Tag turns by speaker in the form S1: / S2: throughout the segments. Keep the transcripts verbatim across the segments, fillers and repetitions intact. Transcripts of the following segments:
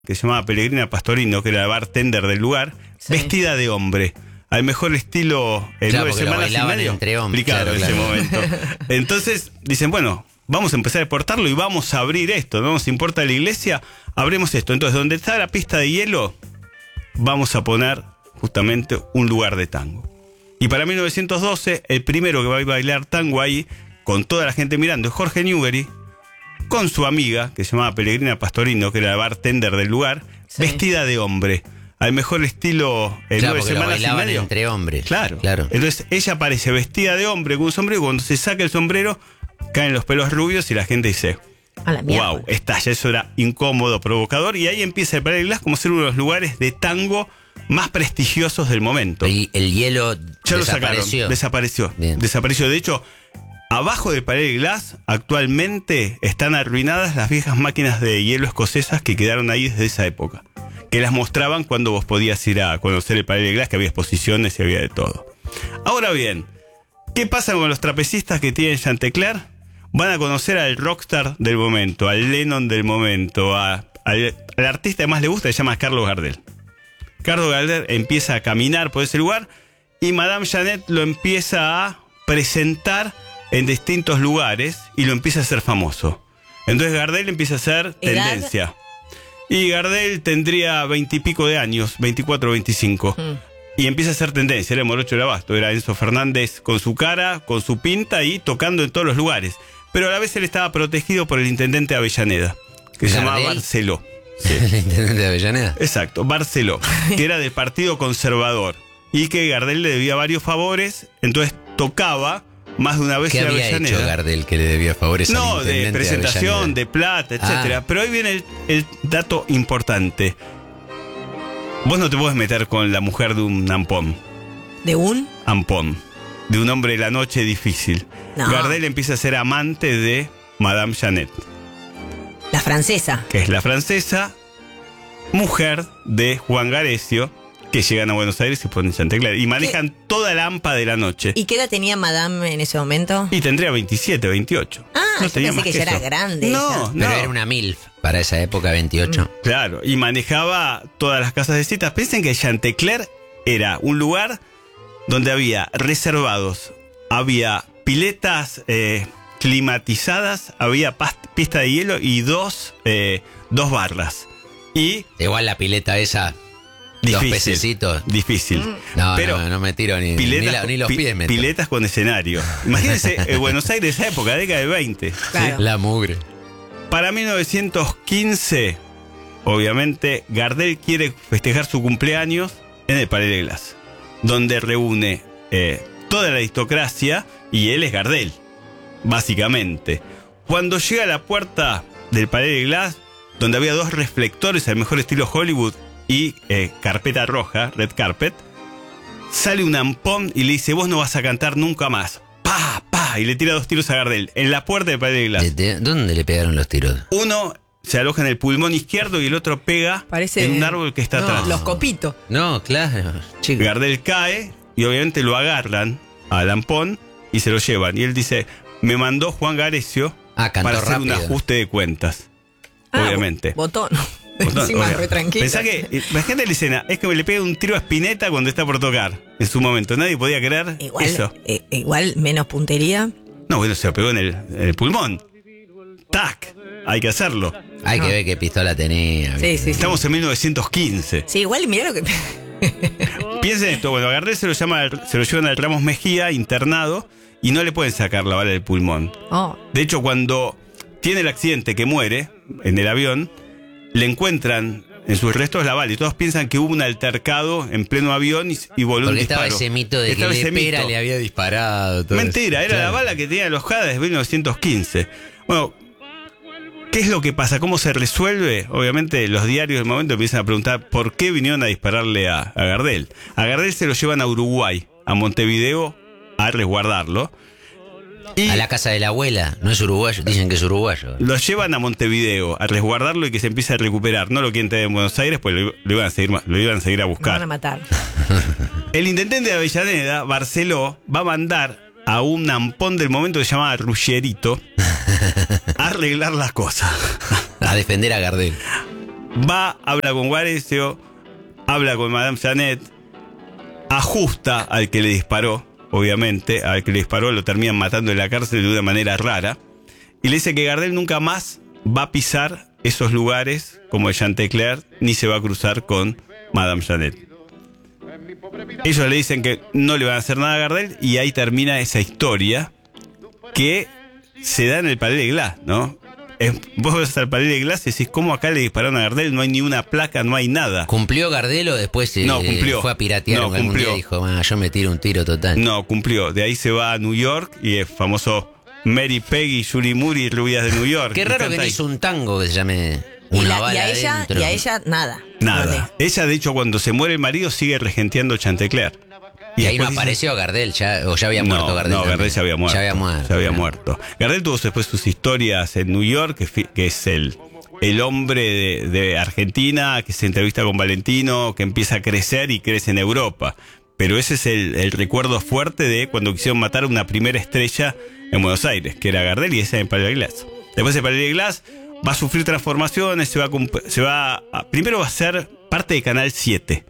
S1: que se llamaba Pellegrina Pastorino, que era la bartender del lugar, sí. vestida de hombre. Al mejor estilo, en
S2: claro,
S1: nueve semanas y medio.
S2: Entre hombres,
S1: claro,
S2: claro,
S1: en
S2: claro.
S1: ese momento. Entonces, dicen, bueno, vamos a empezar a exportarlo y vamos a abrir esto. No nos importa la iglesia, abremos esto. Entonces, donde está la pista de hielo, vamos a poner justamente un lugar de tango. Y para mil novecientos doce, el primero que va a bailar tango ahí, con toda la gente mirando, es Jorge Newbery, con su amiga, que se llamaba Pellegrina Pastorino, que era la bartender del lugar, sí. vestida de hombre. Al mejor estilo, en
S2: claro,
S1: nueve semanas y medio.
S2: Entre hombres.
S1: Claro,
S2: claro.
S1: Entonces ella aparece vestida de hombre con un sombrero y cuando se saca el sombrero caen los pelos rubios y la gente dice,
S3: a la mierda.
S1: wow, estalla. Eso era incómodo, provocador, y ahí empieza el Palais de Glass como ser uno de los lugares de tango más prestigiosos del momento.
S2: Y el hielo
S1: ya
S2: desapareció.
S1: Lo sacaron, desapareció. Bien. Desapareció. De hecho, abajo del Palais de Glass actualmente están arruinadas las viejas máquinas de hielo escocesas que quedaron ahí desde esa época, que las mostraban cuando vos podías ir a conocer el Palais de Glass, que había exposiciones y había de todo. Ahora bien, ¿qué pasa con los trapecistas que tienen Chantecler? Van a conocer al rockstar del momento, al Lennon del momento, a, al, al artista que más le gusta, se llama Carlos Gardel. Carlos Gardel empieza a caminar por ese lugar y Madame Jeanette lo empieza a presentar en distintos lugares y lo empieza a hacer famoso. Entonces Gardel empieza a hacer tendencia. Y Gardel tendría veintipico de años, veinticuatro o veinticinco. Mm. Y empieza a hacer tendencia, era Morocho del Abasto, era Enzo Fernández con su cara, con su pinta y tocando en todos los lugares. Pero a la vez él estaba protegido por el intendente de Avellaneda, que se llamaba Barceló.
S2: Sí. ¿El intendente de Avellaneda?
S1: Exacto, Barceló, que era del Partido Conservador. Y que Gardel le debía varios favores, entonces tocaba más de una vez en Avellaneda.
S2: ¿Qué había hecho Gardel que le debía favores al
S1: No,
S2: intendente
S1: de presentación,
S2: de,
S1: de plata, etcétera. Ah. Pero ahí viene el, el dato importante. Vos no te podés meter con la mujer de un ampón.
S3: ¿De un?
S1: Ampón. De un hombre de la noche difícil. No. Gardel empieza a ser amante de Madame Jeanette.
S3: La francesa.
S1: Que es la francesa, mujer de Juan Garecio, que llegan a Buenos Aires y ponen Chantecler. Y manejan ¿Qué? toda la hampa de la noche.
S3: ¿Y qué edad tenía Madame en ese momento?
S1: Y tendría veintisiete, veintiocho.
S3: Ah, no yo tenía pensé más que, que ya era grande.
S1: No,
S3: ella.
S1: no.
S2: Pero era una MILF para esa época, veintiocho.
S1: Claro, y manejaba todas las casas de citas. Piensen que Chantecler era un lugar donde había reservados, había piletas eh, climatizadas, había pista de hielo y dos, eh, dos barras. Y
S2: igual la pileta esa...
S1: Difícil,
S2: Dos pececitos.
S1: Difícil.
S2: No,
S1: pero
S2: no, no me tiro ni,
S1: piletas,
S2: ni, la, ni los
S1: pi,
S2: pies. Me
S1: piletas con escenario. Imagínense, eh, Buenos Aires, esa época, década de veinte.
S3: Claro.
S2: ¿Sí? La mugre.
S1: Para mil novecientos quince, obviamente, Gardel quiere festejar su cumpleaños en el Palais de Glass, donde reúne eh, toda la aristocracia y él es Gardel, básicamente. Cuando llega a la puerta del Palais de Glass, donde había dos reflectores al mejor estilo Hollywood, y eh, carpeta roja, red carpet, sale un ampón y le dice, vos no vas a cantar nunca más. Pa, pa, y le tira dos tiros a Gardel en la puerta del Palais de Glass.
S2: ¿De, de, ¿Dónde le pegaron los tiros?
S1: Uno se aloja en el pulmón izquierdo y el otro pega
S3: Parece,
S1: en un árbol que está
S3: no,
S1: atrás.
S3: Los copitos.
S2: No, claro. Chico.
S1: Gardel cae y obviamente lo agarran al ampón y se lo llevan. Y él dice, me mandó Juan Garecio
S2: ah,
S1: para hacer
S2: rápido.
S1: un ajuste de cuentas.
S3: Ah,
S1: obviamente.
S3: Botón.
S1: Botón,
S3: Encima re tranquilo.
S1: Pensá que, imagínate la escena, es que me le pega un tiro a Spinetta cuando está por tocar, en su momento. Nadie podía creer
S3: igual,
S1: eso.
S3: Eh, igual menos puntería.
S1: No, bueno, se lo pegó en el, en el pulmón. ¡Tac! Hay que hacerlo.
S2: Hay
S3: no.
S2: que ver qué pistola tenía.
S3: Sí, sí,
S1: Estamos
S3: sí.
S1: en mil novecientos quince.
S3: Sí, igual mirá lo que...
S1: Piensen esto, bueno, a Gardel se lo, llama, se lo llevan al Ramos Mejía, internado, y no le pueden sacar la bala del pulmón.
S3: Oh.
S1: De hecho, cuando tiene el accidente que muere en el avión, le encuentran en sus restos la bala y todos piensan que hubo un altercado en pleno avión y, y voló
S2: Porque
S1: un disparo.
S2: estaba ese mito de
S1: estaba
S2: que Lepera
S1: mito.
S2: le había disparado. Todo
S1: Mentira,
S2: eso.
S1: era
S2: Claro.
S1: la bala que tenía alojada desde mil novecientos quince. Bueno, ¿qué es lo que pasa? ¿Cómo se resuelve? Obviamente los diarios del momento empiezan a preguntar por qué vinieron a dispararle a, a Gardel. A Gardel se lo llevan a Uruguay, a Montevideo, a resguardarlo. Y
S2: a la casa de la abuela, no es uruguayo, dicen que es uruguayo.
S1: lo llevan a Montevideo a resguardarlo y que se empiece a recuperar. No lo quieren tener en Buenos Aires, pues lo, lo, iban, a seguir, lo iban a seguir a
S3: Lo
S1: buscar.
S3: van a matar.
S1: El intendente de Avellaneda, Barceló, va a mandar a un ampón del momento que se llamaba Ruggerito a arreglar las cosas.
S2: A defender a Gardel.
S1: va, habla con Guarecio, habla con Madame Janet, ajusta al que le disparó, obviamente, al que le disparó lo terminan matando en la cárcel de una manera rara, y le dice que Gardel nunca más va a pisar esos lugares como el Chantecler, ni se va a cruzar con Madame Janet. Ellos le dicen que no le van a hacer nada a Gardel, y ahí termina esa historia que se da en el Palais de Glass, ¿no? Es, vos vas al Palais de Glass y decís, ¿cómo acá le dispararon a Gardel? No hay ni una placa, no hay nada.
S2: ¿Cumplió Gardel o después eh,
S1: no, cumplió.
S2: fue a piratear
S1: no,
S2: algún
S1: cumplió.
S2: día y dijo, ah, yo me tiro un tiro total?
S1: No, cumplió. De ahí se va a New York y es famoso Mary Peggy, Julie Moore y Rubias de New York.
S2: Qué raro que no hizo un tango que se llame Una
S3: y, la,
S2: bala
S3: y, a ella,
S2: adentro.
S3: y a ella nada.
S1: Nada.
S3: Vale.
S1: Ella, de hecho, cuando se muere el marido, sigue regenteando Chantecler.
S2: Y, y ahí no
S1: dice,
S2: apareció Gardel, ya, o ya había muerto
S1: no,
S2: Gardel.
S1: No,
S2: también.
S1: Gardel ya había muerto.
S2: Ya había muerto.
S1: Ya había
S2: claro.
S1: muerto. Gardel tuvo después sus historias en New York, que, fi, que es el, el hombre de, de Argentina, que se entrevista con Valentino, que empieza a crecer y crece en Europa. Pero ese es el, el recuerdo fuerte de cuando quisieron matar una primera estrella en Buenos Aires, que era Gardel, y ese en el Palais de Glass. Después el Palais de Glass va a sufrir transformaciones, se va a, se va a, primero va a ser parte de Canal siete.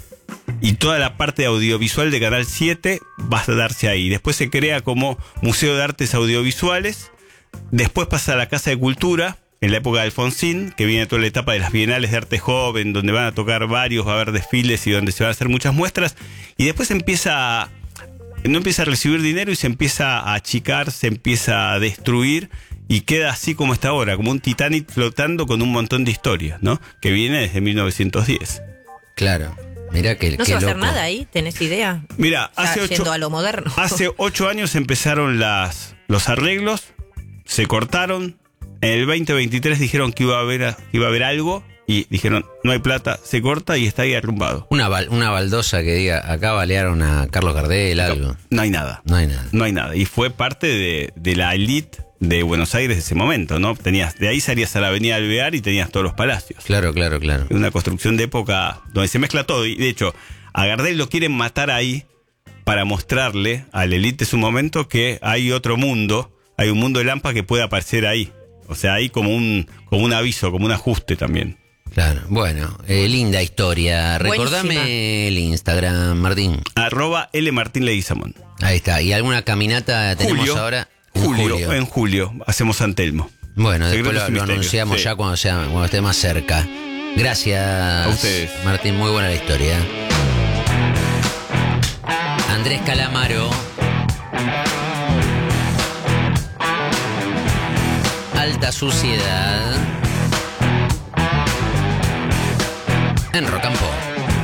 S1: Y toda la parte audiovisual de Canal siete va a darse ahí. Después se crea como Museo de Artes Audiovisuales. Después pasa a la Casa de Cultura, en la época de Alfonsín, que viene toda la etapa de las Bienales de Arte Joven, donde van a tocar varios, va a haber desfiles y donde se van a hacer muchas muestras. Y después empieza a, no empieza a recibir dinero y se empieza a achicar, se empieza a destruir y queda así como está ahora, como un Titanic flotando con un montón de historias, ¿no? Que viene desde mil novecientos diez.
S2: Claro. Mirá que,
S3: no
S2: qué
S3: se va a hacer
S2: loco.
S3: nada ahí, ¿tenés idea?
S1: Mira,
S3: Está
S1: hace ocho,
S3: yendo a lo moderno.
S1: hace ocho años empezaron las, los arreglos, se cortaron. En el veinte veintitrés dijeron que iba a haber, iba a haber algo y dijeron, no hay plata, se corta y está ahí arrumbado.
S2: Una, bal, una baldosa que diga, acá balearon a Carlos Gardel, algo.
S1: No, no hay nada.
S2: No hay nada.
S1: No hay nada. Y fue parte de, de la elite de Buenos Aires de ese momento, ¿no? Tenías, de ahí salías a la Avenida Alvear y tenías todos los palacios.
S2: Claro, claro, claro.
S1: Una construcción de época donde se mezcla todo. Y de hecho, a Gardel lo quieren matar ahí para mostrarle a la élite de su momento que hay otro mundo, hay un mundo de Lampa que puede aparecer ahí. O sea, hay como un, como un aviso, como un ajuste también.
S2: Claro, bueno, eh, linda historia. Recordame
S3: Buenísima.
S2: el Instagram, Martín.
S1: Arroba L Martín Leguizamón.
S2: Ahí está. ¿Y alguna caminata tenemos
S1: Julio,
S2: ahora? En
S1: Julio, en julio hacemos San Telmo.
S2: Bueno, después
S1: Secretos
S2: lo,
S1: y
S2: lo
S1: misterios,
S2: anunciamos
S1: sí.
S2: ya cuando, sea, cuando esté más cerca. Gracias,
S1: A ustedes.
S2: Martín, muy buena la historia. Andrés Calamaro. Alta Suciedad. En Rock and Pop.